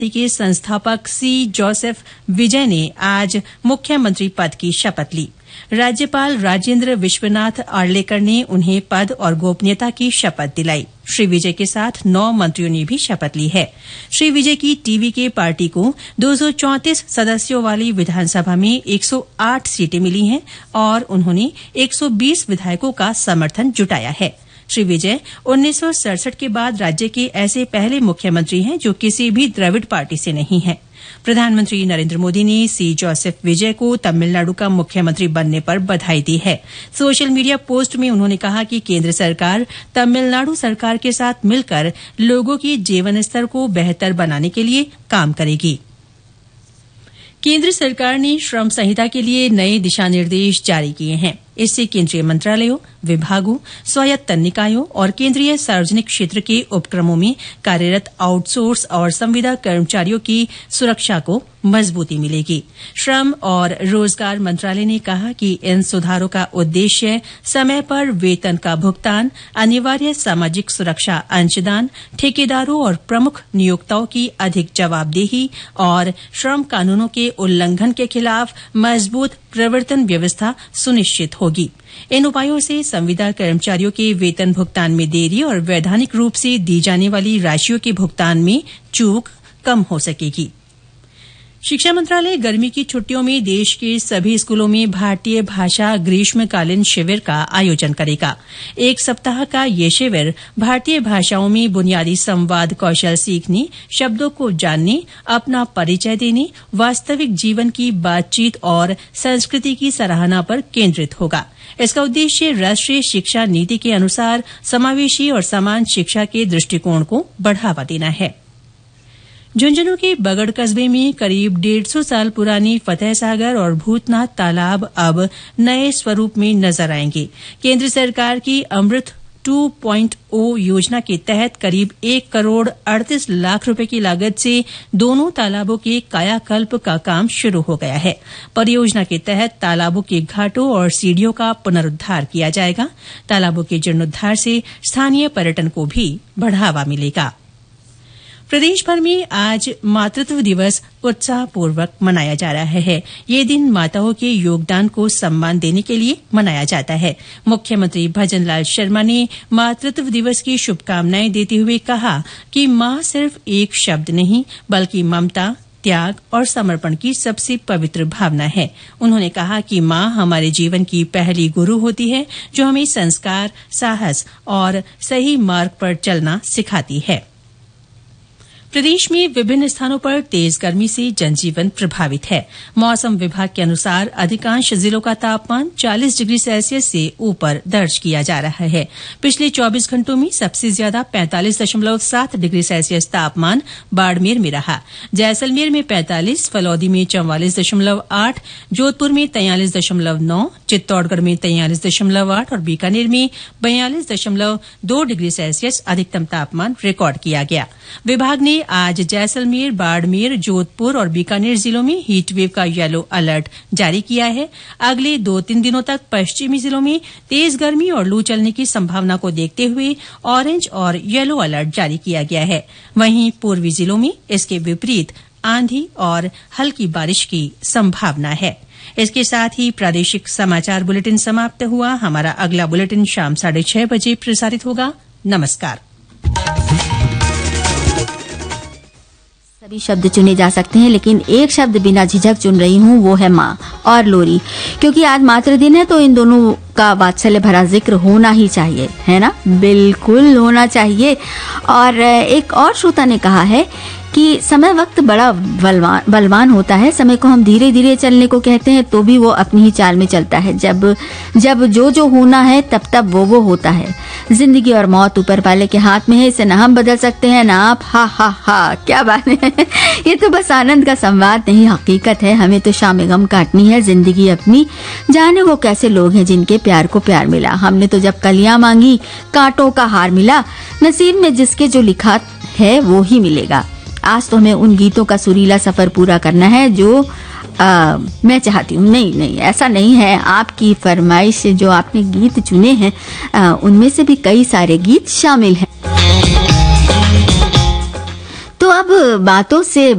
के संस्थापक सी जोसेफ विजय ने आज मुख्यमंत्री पद की शपथ ली। राज्यपाल राजेंद्र विश्वनाथ आर्लेकर ने उन्हें पद और गोपनीयता की शपथ दिलाई। श्री विजय के साथ 9 मंत्रियों ने भी शपथ ली है। श्री विजय की टीवी के पार्टी को 234 सदस्यों वाली विधानसभा में 108 सीटें मिली हैं और उन्होंने 120 विधायकों का समर्थन जुटाया है। श्री विजय 1967 के बाद राज्य के ऐसे पहले मुख्यमंत्री हैं जो किसी भी द्रविड़ पार्टी से नहीं हैं। प्रधानमंत्री नरेंद्र मोदी ने सी जोसेफ विजय को तमिलनाडु का मुख्यमंत्री बनने पर बधाई दी है। सोशल मीडिया पोस्ट में उन्होंने कहा कि केंद्र सरकार तमिलनाडु सरकार के साथ मिलकर लोगों के जीवन स्तर को बेहतर बनाने के लिए काम करेगी। केंद्र सरकार ने श्रम संहिता के लिए नए दिशा निर्देश जारी किए हैं। इससे केंद्रीय मंत्रालयों, विभागों, स्वायत्त निकायों और केंद्रीय सार्वजनिक क्षेत्र के उपक्रमों में कार्यरत आउटसोर्स और संविदा कर्मचारियों की सुरक्षा को मजबूती मिलेगी। श्रम और रोजगार मंत्रालय ने कहा कि इन सुधारों का उद्देश्य समय पर वेतन का भुगतान, अनिवार्य सामाजिक सुरक्षा अंशदान, ठेकेदारों और प्रमुख नियोक्ताओं की अधिक जवाबदेही और श्रम कानूनों के उल्लंघन के खिलाफ मजबूत प्रवर्तन व्यवस्था सुनिश्चित होगी। इन उपायों से संविदा कर्मचारियों के वेतन भुगतान में देरी और वैधानिक रूप से दी जाने वाली राशियों के भुगतान में चूक कम हो सकेगी। शिक्षा मंत्रालय गर्मी की छुट्टियों में देश के सभी स्कूलों में भारतीय भाषा ग्रीष्मकालीन शिविर का आयोजन करेगा। 1 सप्ताह का ये शिविर भारतीय भाषाओं में बुनियादी संवाद कौशल सीखने, शब्दों को जानने, अपना परिचय देने, वास्तविक जीवन की बातचीत और संस्कृति की सराहना पर केंद्रित होगा। इसका उद्देश्य राष्ट्रीय शिक्षा नीति के अनुसार समावेशी और समान शिक्षा के दृष्टिकोण को बढ़ावा देना है। झुंझुनू के बगड़ कस्बे में करीब 150 साल पुरानी फतेह सागर और भूतनाथ तालाब अब नए स्वरूप में नजर आएंगे। केंद्र सरकार की अमृत 2.0 योजना के तहत करीब 1 करोड़ 38 लाख रुपए की लागत से दोनों तालाबों के कायाकल्प का काम शुरू हो गया है। परियोजना के तहत तालाबों के घाटों और सीढ़ियों का पुनरुद्धार किया जाएगा। तालाबों के जीर्णोद्धार से स्थानीय पर्यटन को भी बढ़ावा मिलेगा। प्रदेश भर में आज मातृत्व दिवस उत्साहपूर्वक मनाया जा रहा है। ये दिन माताओं के योगदान को सम्मान देने के लिए मनाया जाता है। मुख्यमंत्री भजनलाल शर्मा ने मातृत्व दिवस की शुभकामनाएं देते हुए कहा कि मां सिर्फ एक शब्द नहीं बल्कि ममता, त्याग और समर्पण की सबसे पवित्र भावना है। उन्होंने कहा कि मां हमारे जीवन की पहली गुरु होती है जो हमें संस्कार, साहस और सही मार्ग पर चलना सिखाती है। प्रदेश में विभिन्न स्थानों पर तेज गर्मी से जनजीवन प्रभावित है। मौसम विभाग के अनुसार अधिकांश जिलों का तापमान 40 डिग्री सेल्सियस से ऊपर दर्ज किया जा रहा है। पिछले 24 घंटों में सबसे ज्यादा 45.7 डिग्री सेल्सियस तापमान बाड़मेर में रहा। जैसलमेर में 45, फलौदी में 44.8, जोधपुर में 43.9, चित्तौड़गढ़ में 43.8 और बीकानेर में 42.2 डिग्री सेल्सियस अधिकतम तापमान रिकॉर्ड किया गया। विभाग ने आज जैसलमेर, बाड़मेर, जोधपुर और बीकानेर जिलों में हीटवेव का येलो अलर्ट जारी किया है। अगले 2-3 दिनों तक पश्चिमी जिलों में तेज गर्मी और लू चलने की संभावना को देखते हुए ऑरेंज और येलो अलर्ट जारी किया गया है। वहीं पूर्वी जिलों में इसके विपरीत आंधी और हल्की बारिश की संभावना है। इसके साथ ही प्रादेशिक समाचार बुलेटिन समाप्त हुआ। हमारा अगला बुलेटिन शाम 6:30 बजे प्रसारित होगा। नमस्कार। सभी शब्द चुने जा सकते हैं लेकिन एक शब्द बिना झिझक चुन रही हूँ, वो है माँ और लोरी। क्योंकि आज मातृ दिन है तो इन दोनों का वात्सल्य भरा जिक्र होना ही चाहिए, है ना? बिल्कुल होना चाहिए। और एक और श्रोता ने कहा है कि समय वक्त बड़ा बलवान होता है। समय को हम धीरे धीरे चलने को कहते हैं तो भी वो अपनी ही चाल में चलता है। जब जो होना है तब तब वो होता है। जिंदगी और मौत ऊपर वाले के हाथ में है, इसे ना हम बदल सकते हैं ना आप। हा हा हा, क्या बात है। ये तो बस आनंद का संवाद नहीं, हकीकत है। हमें तो शाम गम काटनी है जिंदगी अपनी। जाने वो कैसे लोग हैं जिनके प्यार को प्यार मिला। हमने तो जब कलियां मांगी कांटों का हार मिला। नसीब में जिसके जो लिखा है वो ही मिलेगा। आज तो हमें उन गीतों का सुरीला सफर पूरा करना है जो मैं चाहती हूँ। नहीं, ऐसा नहीं है। आपकी फरमाइश से जो आपने गीत चुने हैं उनमें से भी कई सारे गीत शामिल हैं। तो अब बातों से